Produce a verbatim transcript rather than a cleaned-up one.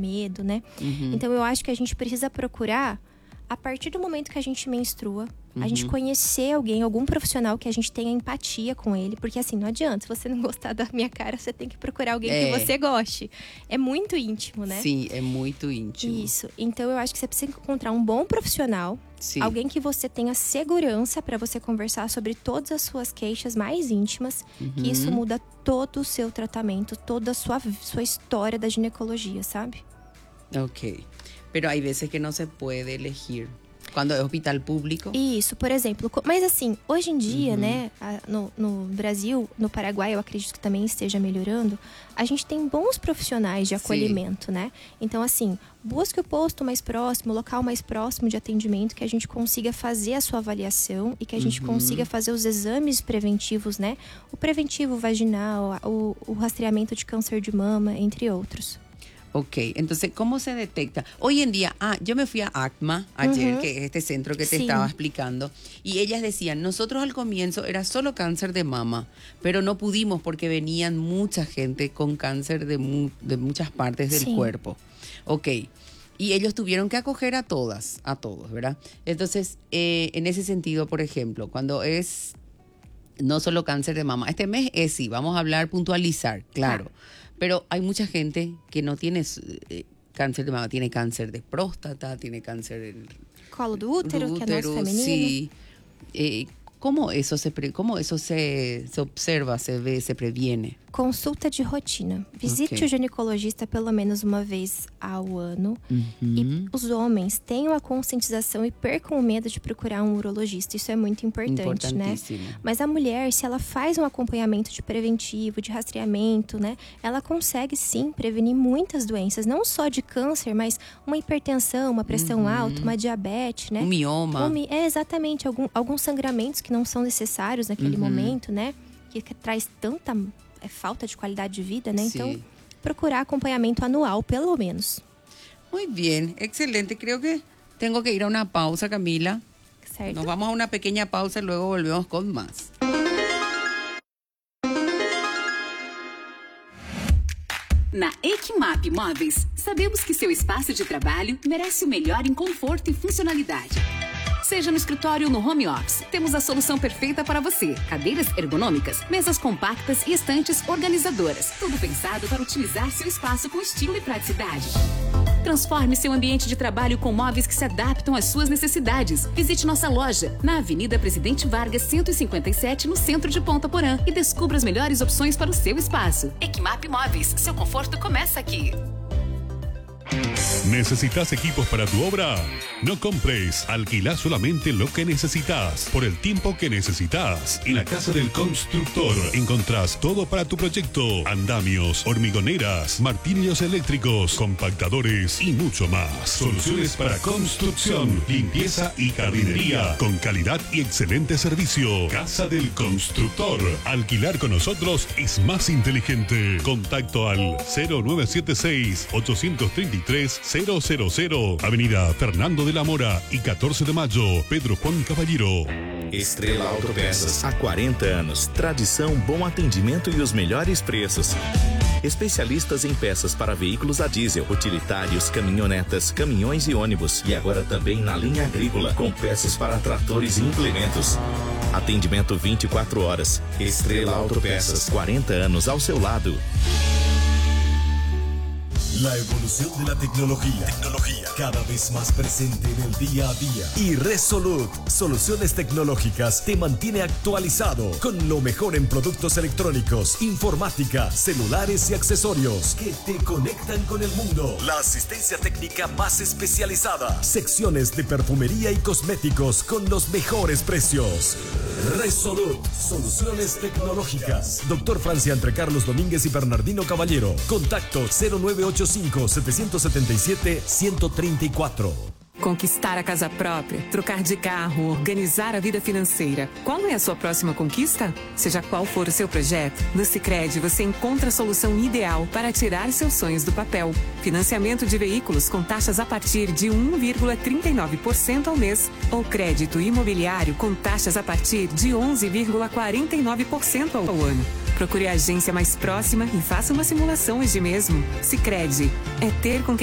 medo, né? Uhum. Então, eu acho que a gente precisa procurar, a partir do momento que a gente menstrua, uhum. a gente conhecer alguém, algum profissional que a gente tenha empatia com ele. Porque assim, não adianta, se você não gostar da minha cara, você tem que procurar alguém é. que você goste. É muito íntimo, né? Sim, é muito íntimo. Isso. Então, eu acho que você precisa encontrar um bom profissional. Sim. Alguém que você tenha segurança para você conversar sobre todas as suas queixas mais íntimas. Uhum. Que isso muda todo o seu tratamento, toda a sua, sua história da ginecologia, sabe? Ok. Pero hay veces que no se puede elegir. Quando é hospital público? Isso, por exemplo. Mas assim, hoje em dia, uhum. né, no, no Brasil, no Paraguai, eu acredito que também esteja melhorando, a gente tem bons profissionais de acolhimento, Sim. né? Então, assim, busque o posto mais próximo, o local mais próximo de atendimento, que a gente consiga fazer a sua avaliação e que a gente uhum. consiga fazer os exames preventivos, né? O preventivo vaginal, o, o rastreamento de câncer de mama, entre outros. Ok, entonces, ¿cómo se detecta? Hoy en día, ah, yo me fui a ACMA ayer, uh-huh. que es este centro que te sí. estaba explicando, y ellas decían, nosotros al comienzo era solo cáncer de mama, pero no pudimos porque venían mucha gente con cáncer de, mu- de muchas partes del sí. cuerpo. Ok, y ellos tuvieron que acoger a todas, a todos, ¿verdad? Entonces, eh, en ese sentido, por ejemplo, cuando es no solo cáncer de mama, este mes es sí, vamos a hablar, puntualizar, claro. Ah. Pero hay mucha gente que no tiene eh, cáncer de mama, tiene cáncer de próstata, tiene cáncer del colo do útero, útero que é nosso feminino. Sí. Eh, ¿Cómo eso, se, pre, cómo eso se, se observa, se vê, se previene? Consulta de rotina. Visite okay. o ginecologista pelo menos uma vez ao ano. Uhum. E os homens tenham a conscientização e percam o medo de procurar um urologista. Isso é muito importante, né? Mas a mulher, se ela faz um acompanhamento de preventivo, de rastreamento, né? Ela consegue sim prevenir muitas doenças. Não só de câncer, mas uma hipertensão, uma pressão uhum. alta, uma diabetes, né? Um mioma. Um, é, exatamente. Algum, alguns sangramentos que não são necessários naquele uhum. momento, né? Que, que traz tanta... é falta de qualidade de vida, né? Sí. Então, procurar acompanhamento anual, pelo menos. Muy bien, excelente. Creo que tengo que ir a una pausa, Camila. Certo. Nos vamos a una pequeña pausa y luego volvemos con más. Na Equimap Móveis, sabemos que seu espaço de trabalho merece o melhor em conforto e funcionalidade. Seja no escritório ou no home office, temos a solução perfeita para você. Cadeiras ergonômicas, mesas compactas e estantes organizadoras. Tudo pensado para otimizar seu espaço com estilo e praticidade. Transforme seu ambiente de trabalho com móveis que se adaptam às suas necessidades. Visite nossa loja na Avenida Presidente Vargas, cento e cinquenta e sete, no centro de Ponta Porã, e descubra as melhores opções para o seu espaço. Equimap Móveis, seu conforto começa aqui. ¿Necesitas equipos para tu obra? No compres, alquila solamente lo que necesitas, por el tiempo que necesitas. En la Casa del Constructor encontrás todo para tu proyecto: andamios, hormigoneras, martillos eléctricos, compactadores y mucho más. Soluciones para construcción, limpieza y jardinería, con calidad y excelente servicio. Casa del Constructor. Alquilar con nosotros es más inteligente. Contacto al cero nueve siete seis, ocho tres tres, cero cero cero. Avenida Fernando de la Mora y catorce de mayo, Pedro Juan Caballero. Estrela Autopeças. Há quarenta anos. Tradição, bom atendimento e os melhores preços. Especialistas em peças para veículos a diesel, utilitários, caminhonetas, caminhões e ônibus. E agora também na linha agrícola, com peças para tratores e implementos. Atendimento vinte e quatro horas. Estrela Autopeças. quarenta anos ao seu lado. La evolución de la tecnología, tecnología cada vez más presente en el día a día. Y Resolute Soluciones Tecnológicas te mantiene actualizado con lo mejor en productos electrónicos, informática, celulares y accesorios que te conectan con el mundo. La asistencia técnica más especializada, secciones de perfumería y cosméticos con los mejores precios. Resolute Soluciones Tecnológicas. Doctor Francia, entre Carlos Domínguez y Bernardino Caballero. Contacto cero nueve ocho cinco, siete siete siete, uno tres cuatro. Conquistar a casa própria, trocar de carro, organizar a vida financeira. Qual é a sua próxima conquista? Seja qual for o seu projeto, no Sicredi você encontra a solução ideal para tirar seus sonhos do papel. Financiamento de veículos com taxas a partir de um vírgula trinta e nove por cento ao mês. Ou crédito imobiliário com taxas a partir de onze vírgula quarenta e nove por cento ao ano. Procure a agência mais próxima e faça uma simulação hoje mesmo. Sicredi é ter com